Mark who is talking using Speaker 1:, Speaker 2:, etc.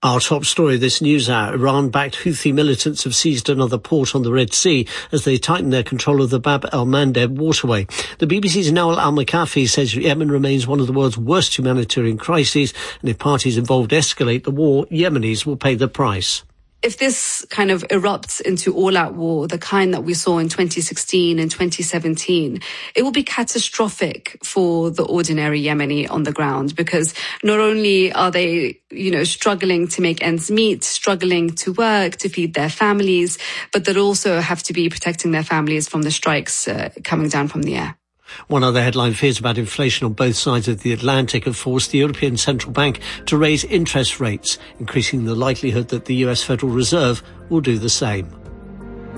Speaker 1: Our top story this news hour, Iran-backed Houthi militants have seized another port on the Red Sea as they tighten their control of the Bab el-Mandeb waterway. The BBC's Noel Al-Makafi says Yemen remains one of the world's worst humanitarian crises, and if parties involved escalate the war, Yemenis will pay the price.
Speaker 2: If this kind of erupts into all-out war, the kind that we saw in 2016 and 2017, it will be catastrophic for the ordinary Yemeni on the ground, because not only are they, struggling to make ends meet, struggling to work, to feed their families, but they'll also have to be protecting their families from the strikes coming down from the air.
Speaker 1: One other headline: fears about inflation on both sides of the Atlantic have forced the European Central Bank to raise interest rates, increasing the likelihood that the US Federal Reserve will do the same.